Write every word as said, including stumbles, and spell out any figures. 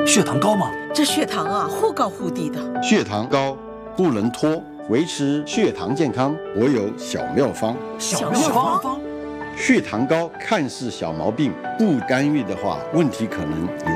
血糖高吗？ 这血糖啊，忽高忽低的。 血糖高不能拖，维持血糖健康，我有小妙方。 小妙方。 血糖高看似小毛病，不干预的话，问题可能有